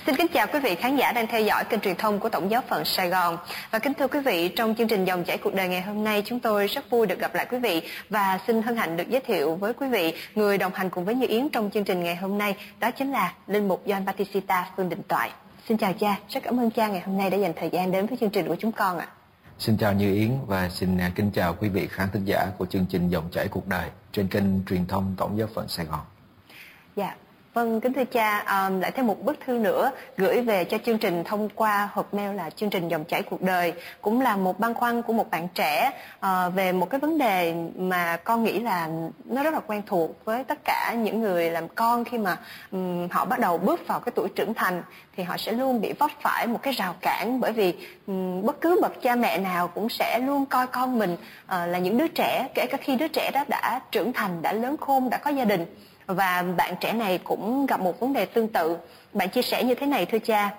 Xin kính chào quý vị khán giả đang theo dõi kênh truyền thông của Tổng giáo phận Sài Gòn. Và kính thưa quý vị, trong chương trình Dòng chảy cuộc đời ngày hôm nay, chúng tôi rất vui được gặp lại quý vị và xin hân hạnh được giới thiệu với quý vị người đồng hành cùng với Như Yến trong chương trình ngày hôm nay, đó chính là linh mục Gioan Battista Phương Đình Toại. Xin chào cha, rất cảm ơn cha ngày hôm nay đã dành thời gian đến với chương trình của chúng con ạ. Xin chào Như Yến và xin kính chào quý vị khán thính giả của chương trình Dòng chảy cuộc đời trên kênh truyền thông Tổng giáo phận Sài Gòn. Dạ. Vâng, kính thưa cha, lại thêm một bức thư nữa gửi về cho chương trình thông qua hộp mail là chương trình Dòng chảy cuộc đời, cũng là một băn khoăn của một bạn trẻ về một cái vấn đề mà con nghĩ là nó rất là quen thuộc với tất cả những người làm con. Khi mà họ bắt đầu bước vào cái tuổi trưởng thành thì họ sẽ luôn bị vấp phải một cái rào cản, bởi vì bất cứ bậc cha mẹ nào cũng sẽ luôn coi con mình là những đứa trẻ, kể cả khi đứa trẻ đó đã trưởng thành, đã lớn khôn, đã có gia đình. Và bạn trẻ này cũng gặp một vấn đề tương tự. Bạn chia sẻ như thế này, thưa cha: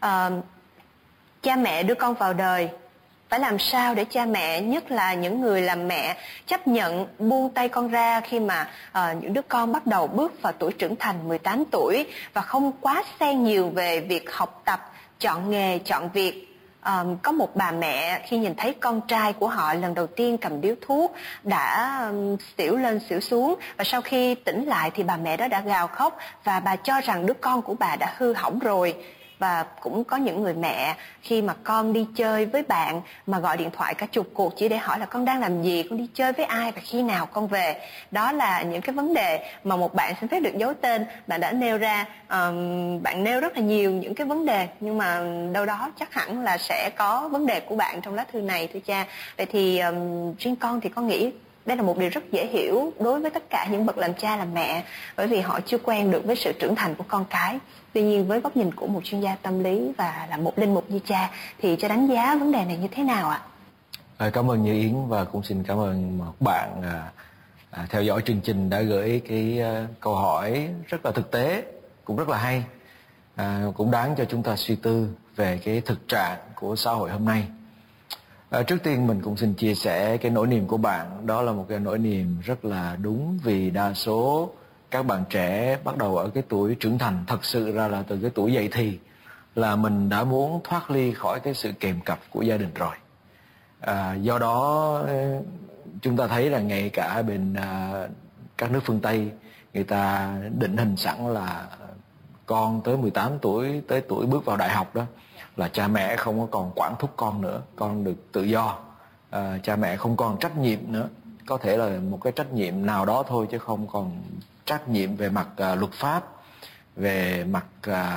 cha mẹ đưa con vào đời, phải làm sao để cha mẹ, nhất là những người làm mẹ, chấp nhận buông tay con ra khi mà những đứa con bắt đầu bước vào tuổi trưởng thành 18 tuổi và không quá xen nhiều về việc học tập, chọn nghề, chọn việc. Có một bà mẹ khi nhìn thấy con trai của họ lần đầu tiên cầm điếu thuốc đã xỉu lên xỉu xuống, và sau khi tỉnh lại thì bà mẹ đó đã gào khóc và bà cho rằng đứa con của bà đã hư hỏng rồi. Và cũng có những người mẹ khi mà con đi chơi với bạn mà gọi điện thoại cả chục cuộc chỉ để hỏi là con đang làm gì, con đi chơi với ai và khi nào con về. Đó là những cái vấn đề mà một bạn xin phép được giấu tên, bạn đã nêu ra. Bạn nêu rất là nhiều những cái vấn đề, nhưng mà đâu đó chắc hẳn là sẽ có vấn đề của bạn trong lá thư này, thưa cha. Vậy thì riêng con thì con nghĩ đây là một điều rất dễ hiểu đối với tất cả những bậc làm cha làm mẹ, bởi vì họ chưa quen được với sự trưởng thành của con cái. Tuy nhiên với góc nhìn của một chuyên gia tâm lý và là một linh mục như cha thì cha đánh giá vấn đề này như thế nào ạ? Cảm ơn Như Yến và cũng xin cảm ơn một bạn theo dõi chương trình đã gửi cái câu hỏi rất là thực tế, cũng rất là hay, cũng đáng cho chúng ta suy tư về cái thực trạng của xã hội hôm nay. Trước tiên mình cũng xin chia sẻ cái nỗi niềm của bạn. Đó là một cái nỗi niềm rất là đúng, vì đa số các bạn trẻ bắt đầu ở cái tuổi trưởng thành, thật sự ra là từ cái tuổi dậy thì là mình đã muốn thoát ly khỏi cái sự kèm cặp của gia đình rồi. Do đó chúng ta thấy là ngay cả bên các nước phương Tây, người ta định hình sẵn là con tới 18 tuổi, tới tuổi bước vào đại học đó, là cha mẹ không có còn quản thúc con nữa, con được tự do. Cha mẹ không còn trách nhiệm nữa, có thể là một cái trách nhiệm nào đó thôi chứ không còn trách nhiệm về mặt luật pháp, về mặt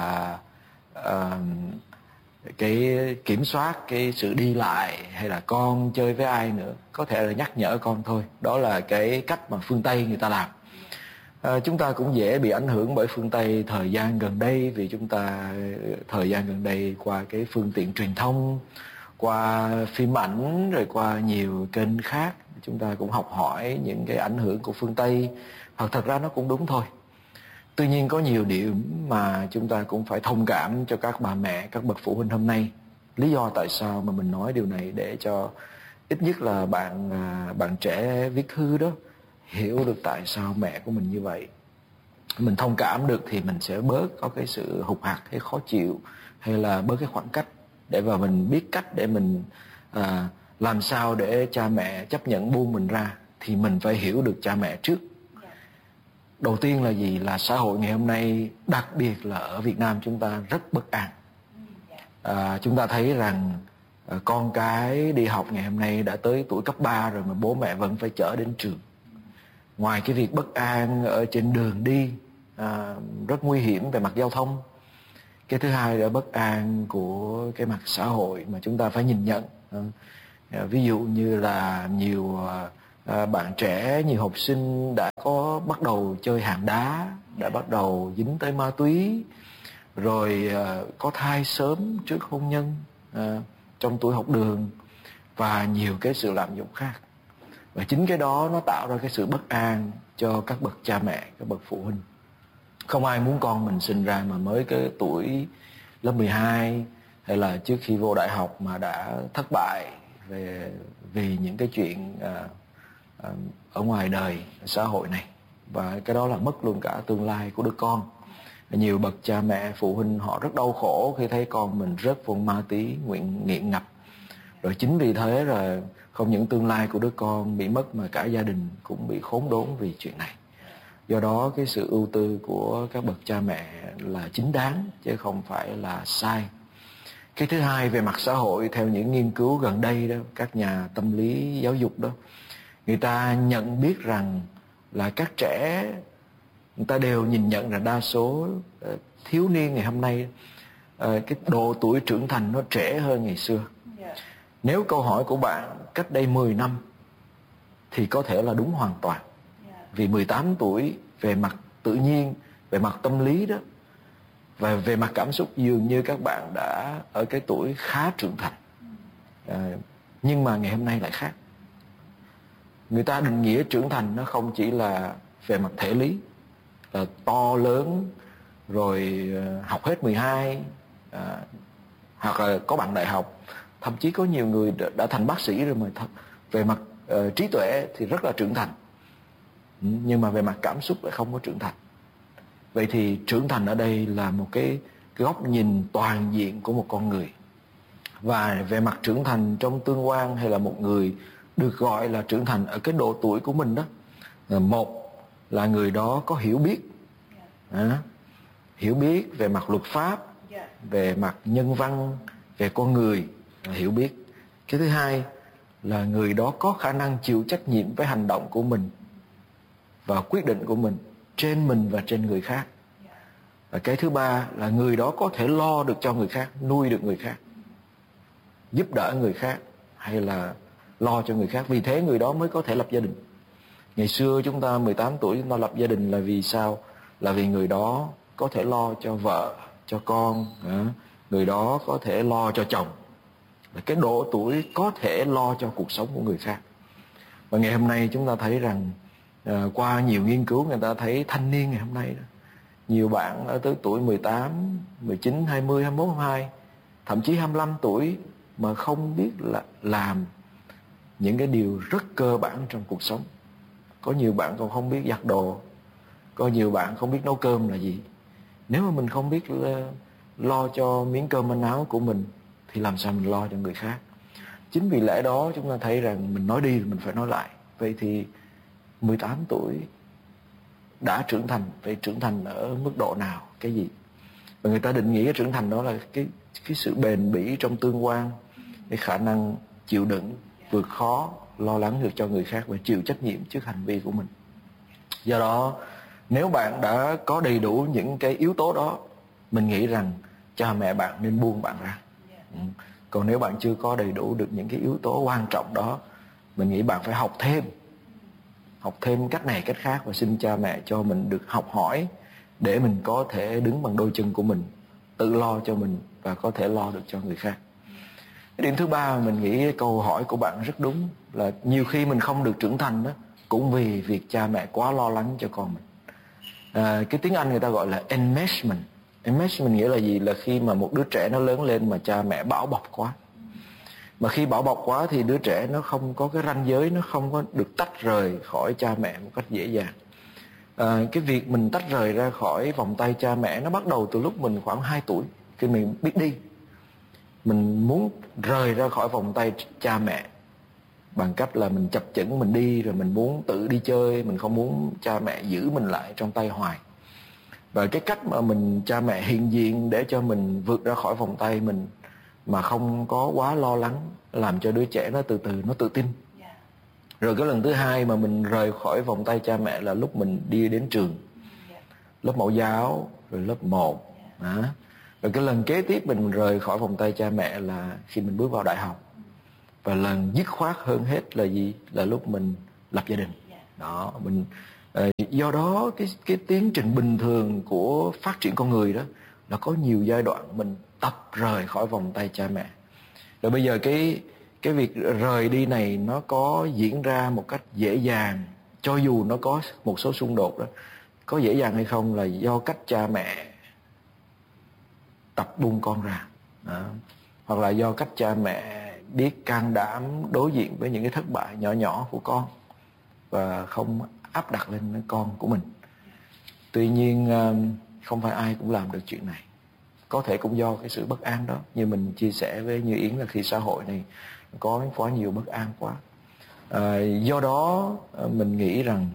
cái kiểm soát cái sự đi lại hay là con chơi với ai nữa, có thể là nhắc nhở con thôi. Đó là cái cách mà phương Tây người ta làm. Chúng ta cũng dễ bị ảnh hưởng bởi phương Tây thời gian gần đây, vì chúng ta thời gian gần đây qua cái phương tiện truyền thông, qua phim ảnh, rồi qua nhiều kênh khác, chúng ta cũng học hỏi những cái ảnh hưởng của phương Tây. Hoặc thật ra nó cũng đúng thôi. Tuy nhiên có nhiều điểm mà chúng ta cũng phải thông cảm cho các bà mẹ, các bậc phụ huynh hôm nay. Lý do tại sao mà mình nói điều này để cho ít nhất là bạn trẻ viết thư đó hiểu được tại sao mẹ của mình như vậy. Mình thông cảm được thì mình sẽ bớt có cái sự hụt hặc hay khó chịu, hay là bớt cái khoảng cách, để mà mình biết cách để mình làm sao để cha mẹ chấp nhận buông mình ra. Thì mình phải hiểu được cha mẹ trước. Đầu tiên là gì? Là xã hội ngày hôm nay, đặc biệt là ở Việt Nam chúng ta rất bất an. Chúng ta thấy rằng con cái đi học ngày hôm nay đã tới tuổi cấp 3 rồi mà bố mẹ vẫn phải chở đến trường. Ngoài cái việc bất an ở trên đường đi, rất nguy hiểm về mặt giao thông, cái thứ hai là bất an của cái mặt xã hội mà chúng ta phải nhìn nhận. Ví dụ như là nhiều bạn trẻ, nhiều học sinh đã có bắt đầu chơi hạng đá, đã bắt đầu dính tới ma túy, rồi có thai sớm trước hôn nhân, trong tuổi học đường, và nhiều cái sự lạm dụng khác. Và chính cái đó nó tạo ra cái sự bất an cho các bậc cha mẹ, các bậc phụ huynh. Không ai muốn con mình sinh ra mà mới cái tuổi lớp 12 hay là trước khi vô đại học mà đã thất bại vì những cái chuyện ở ngoài đời xã hội này. Và cái đó là mất luôn cả tương lai của đứa con. Nhiều bậc cha mẹ phụ huynh họ rất đau khổ khi thấy con mình rớt vào ma túy, nghiện ngập. Rồi chính vì thế là không những tương lai của đứa con bị mất mà cả gia đình cũng bị khốn đốn vì chuyện này. Do đó cái sự ưu tư của các bậc cha mẹ là chính đáng chứ không phải là sai. Cái thứ hai, về mặt xã hội, theo những nghiên cứu gần đây đó, các nhà tâm lý giáo dục đó, người ta nhận biết rằng là các trẻ, người ta đều nhìn nhận là đa số thiếu niên ngày hôm nay cái độ tuổi trưởng thành nó trễ hơn ngày xưa. Nếu câu hỏi của bạn cách đây 10 năm thì có thể là đúng hoàn toàn. Vì 18 tuổi về mặt tự nhiên, về mặt tâm lý đó, và về mặt cảm xúc dường như các bạn đã ở cái tuổi khá trưởng thành. Nhưng mà ngày hôm nay lại khác. Người ta định nghĩa trưởng thành nó không chỉ là về mặt thể lý, là to lớn, rồi học hết 12, hoặc là có bằng đại học. Thậm chí có nhiều người đã thành bác sĩ rồi mà về mặt trí tuệ thì rất là trưởng thành. Nhưng mà về mặt cảm xúc lại không có trưởng thành. Vậy thì trưởng thành ở đây là một cái góc nhìn toàn diện của một con người. Và về mặt trưởng thành trong tương quan hay là một người được gọi là trưởng thành ở cái độ tuổi của mình đó, một là người đó có hiểu biết, hiểu biết về mặt luật pháp, về mặt nhân văn, về con người, hiểu biết. Cái thứ hai là người đó có khả năng chịu trách nhiệm với hành động của mình và quyết định của mình trên mình và trên người khác. Và cái thứ ba là người đó có thể lo được cho người khác, nuôi được người khác, giúp đỡ người khác hay là lo cho người khác. Vì thế người đó mới có thể lập gia đình. Ngày xưa chúng ta 18 tuổi chúng ta lập gia đình là vì sao? Là vì người đó có thể lo cho vợ, cho con, người đó có thể lo cho chồng. Cái độ tuổi có thể lo cho cuộc sống của người khác. Và ngày hôm nay chúng ta thấy rằng qua nhiều nghiên cứu người ta thấy thanh niên ngày hôm nay đó, nhiều bạn ở tới tuổi 18, 19, 20, 21, 22, thậm chí 25 tuổi mà không biết là làm những cái điều rất cơ bản trong cuộc sống. Có nhiều bạn còn không biết giặt đồ, có nhiều bạn không biết nấu cơm là gì. Nếu mà mình không biết lo cho miếng cơm manh áo của mình thì làm sao mình lo cho người khác? Chính vì lẽ đó chúng ta thấy rằng mình nói đi thì mình phải nói lại. Vậy thì 18 tuổi đã trưởng thành, vậy trưởng thành ở mức độ nào, cái gì? Và người ta định nghĩa cái trưởng thành đó là cái sự bền bỉ trong tương quan, cái khả năng chịu đựng, vượt khó, lo lắng được cho người khác và chịu trách nhiệm trước hành vi của mình. Do đó, nếu bạn đã có đầy đủ những cái yếu tố đó, mình nghĩ rằng cha mẹ bạn nên buông bạn ra. Còn nếu bạn chưa có đầy đủ được những cái yếu tố quan trọng đó, mình nghĩ bạn phải học thêm cách này cách khác, và xin cha mẹ cho mình được học hỏi để mình có thể đứng bằng đôi chân của mình, tự lo cho mình và có thể lo được cho người khác. Cái điểm thứ ba mình nghĩ câu hỏi của bạn rất đúng, là nhiều khi mình không được trưởng thành đó cũng vì việc cha mẹ quá lo lắng cho con mình. Cái tiếng Anh người ta gọi là enmeshment. Enmeshment nghĩa là gì? Là khi mà một đứa trẻ nó lớn lên mà cha mẹ bảo bọc quá. Mà khi bảo bọc quá thì đứa trẻ nó không có cái ranh giới, nó không có được tách rời khỏi cha mẹ một cách dễ dàng. Cái việc mình tách rời ra khỏi vòng tay cha mẹ nó bắt đầu từ lúc mình khoảng 2 tuổi. Khi mình biết đi, mình muốn rời ra khỏi vòng tay cha mẹ bằng cách là mình chập chững mình đi, rồi mình muốn tự đi chơi, mình không muốn cha mẹ giữ mình lại trong tay hoài. Và cái cách mà cha mẹ hiện diện để cho mình vượt ra khỏi vòng tay mình mà không có quá lo lắng, làm cho đứa trẻ nó từ từ nó tự tin. Rồi cái lần thứ hai mà mình rời khỏi vòng tay cha mẹ là lúc mình đi đến trường, lớp mẫu giáo, rồi lớp 1. Rồi cái lần kế tiếp mình rời khỏi vòng tay cha mẹ là khi mình bước vào đại học. Và lần dứt khoát hơn hết là gì? Là lúc mình lập gia đình. Đó, do đó cái tiến trình bình thường của phát triển con người đó là có nhiều giai đoạn mình tập rời khỏi vòng tay cha mẹ. Rồi bây giờ cái việc rời đi này nó có diễn ra một cách dễ dàng, cho dù nó có một số xung đột đó, có dễ dàng hay không là do cách cha mẹ tập buông con ra. Hoặc là do cách cha mẹ biết can đảm đối diện với những cái thất bại nhỏ nhỏ của con và không áp đặt lên con của mình. Tuy nhiên không phải ai cũng làm được chuyện này. Có thể cũng do cái sự bất an đó, như mình chia sẻ với Như Yến là khi xã hội này có quá nhiều bất an quá. Do đó mình nghĩ rằng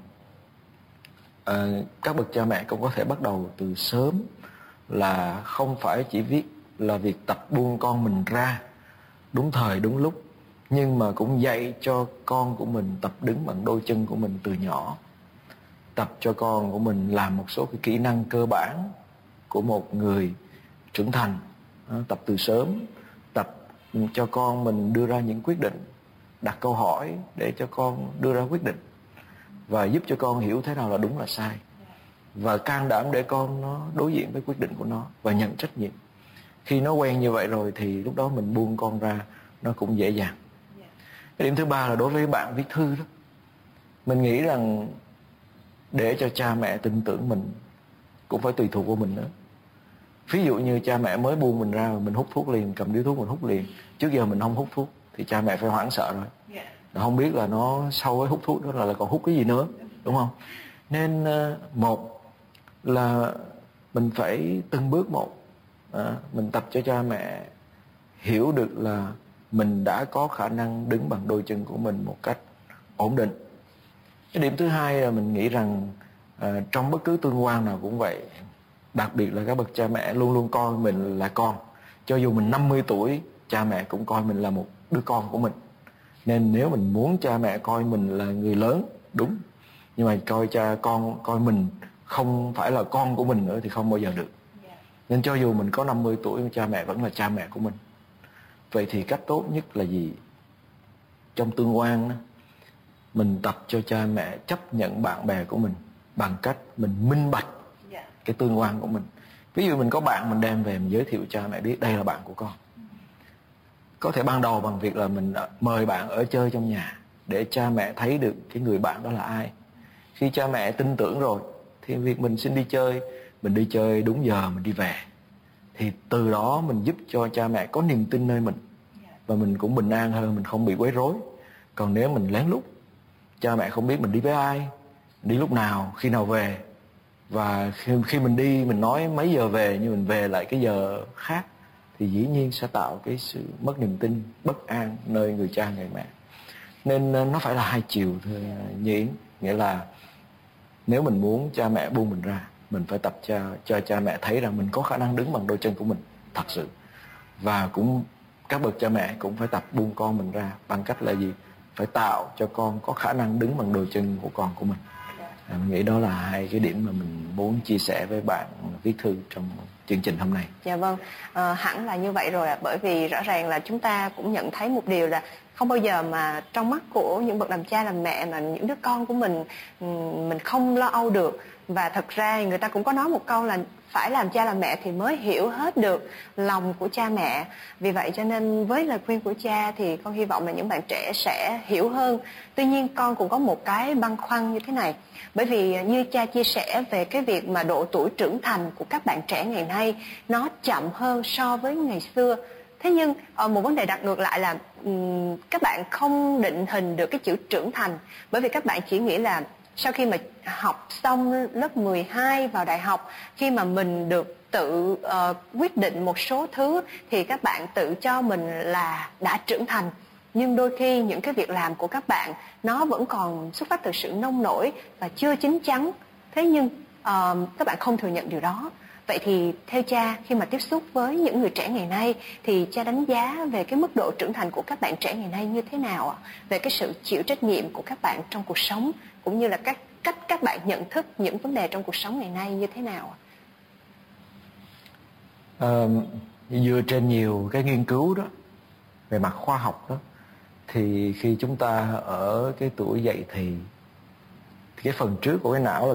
các bậc cha mẹ cũng có thể bắt đầu từ sớm, là không phải chỉ là việc tập buông con mình ra đúng thời đúng lúc, nhưng mà cũng dạy cho con của mình tập đứng bằng đôi chân của mình từ nhỏ, tập cho con của mình làm một số cái kỹ năng cơ bản của một người trưởng thành, tập từ sớm, tập cho con mình đưa ra những quyết định, đặt câu hỏi để cho con đưa ra quyết định, và giúp cho con hiểu thế nào là đúng là sai, và can đảm để con nó đối diện với quyết định của nó và nhận trách nhiệm. Khi nó quen như vậy rồi thì lúc đó mình buông con ra nó cũng dễ dàng. Cái điểm thứ ba là đối với bạn viết thư đó, mình nghĩ rằng để cho cha mẹ tin tưởng mình cũng phải tùy thuộc vào mình nữa. Ví dụ như cha mẹ mới buông mình ra mà mình hút thuốc liền, cầm điếu thuốc mình hút liền, trước giờ mình không hút thuốc, thì cha mẹ phải hoảng sợ rồi. Không biết là nó sau cái hút thuốc đó là còn hút cái gì nữa, đúng không? Nên một là mình phải từng bước một, mình tập cho cha mẹ hiểu được là mình đã có khả năng đứng bằng đôi chân của mình một cách ổn định. Cái điểm thứ hai là mình nghĩ rằng trong bất cứ tương quan nào cũng vậy, đặc biệt là các bậc cha mẹ luôn luôn coi mình là con. Cho dù mình 50 tuổi, cha mẹ cũng coi mình là một đứa con của mình. Nên nếu mình muốn cha mẹ coi mình là người lớn, đúng, nhưng mà coi mình không phải là con của mình nữa thì không bao giờ được. Nên cho dù mình có 50 tuổi, cha mẹ vẫn là cha mẹ của mình. Vậy thì cách tốt nhất là gì? Trong tương quan, mình tập cho cha mẹ chấp nhận bạn bè của mình bằng cách mình minh bạch cái tương quan của mình. Ví dụ mình có bạn, mình đem về mình giới thiệu cha mẹ biết đây là bạn của con. Có thể ban đầu bằng việc là mình mời bạn ở chơi trong nhà để cha mẹ thấy được cái người bạn đó là ai. Khi cha mẹ tin tưởng rồi thì việc mình xin đi chơi, mình đi chơi đúng giờ mình đi về, thì từ đó mình giúp cho cha mẹ có niềm tin nơi mình, và mình cũng bình an hơn, mình không bị quấy rối. Còn nếu mình lén lút, cha mẹ không biết mình đi với ai, đi lúc nào, khi nào về, và khi mình đi mình nói mấy giờ về nhưng mình về lại cái giờ khác, thì dĩ nhiên sẽ tạo cái sự mất niềm tin, bất an nơi người cha người mẹ. Nên nó phải là hai chiều thôi Như Yến. Nghĩa là nếu mình muốn cha mẹ buông mình ra, mình phải tập cho cha mẹ thấy rằng mình có khả năng đứng bằng đôi chân của mình thật sự. Và cũng các bậc cha mẹ cũng phải tập buông con mình ra bằng cách là gì? Phải tạo cho con có khả năng đứng bằng đôi chân của con của mình. Mình nghĩ đó là hai cái điểm mà mình muốn chia sẻ với bạn viết thư trong chương trình hôm nay. Dạ vâng, hẳn là như vậy rồi ạ. Bởi vì rõ ràng là chúng ta cũng nhận thấy một điều là không bao giờ mà trong mắt của những bậc làm cha làm mẹ mà những đứa con của mình không lo âu được. Và thật ra người ta cũng có nói một câu là phải làm cha làm mẹ thì mới hiểu hết được lòng của cha mẹ. Vì vậy cho nên với lời khuyên của cha thì con hy vọng là những bạn trẻ sẽ hiểu hơn. Tuy nhiên con cũng có một cái băn khoăn như thế này. Bởi vì như cha chia sẻ về cái việc mà độ tuổi trưởng thành của các bạn trẻ ngày nay nó chậm hơn so với ngày xưa. Thế nhưng một vấn đề đặt ngược lại là các bạn không định hình được cái chữ trưởng thành. Bởi vì các bạn chỉ nghĩ là sau khi mà học xong lớp 12 vào đại học, khi mà mình được tự quyết định một số thứ thì các bạn tự cho mình là đã trưởng thành. Nhưng đôi khi những cái việc làm của các bạn nó vẫn còn xuất phát từ sự nông nổi và chưa chín chắn. Thế nhưng các bạn không thừa nhận điều đó. Vậy thì theo cha, khi mà tiếp xúc với những người trẻ ngày nay thì cha đánh giá về cái mức độ trưởng thành của các bạn trẻ ngày nay như thế nào ạ? Về cái sự chịu trách nhiệm của các bạn trong cuộc sống, cũng như là cách các bạn nhận thức những vấn đề trong cuộc sống ngày nay như thế nào ạ? Dựa trên nhiều cái nghiên cứu đó, về mặt khoa học đó, thì khi chúng ta ở cái tuổi dậy thì cái phần trước của cái não là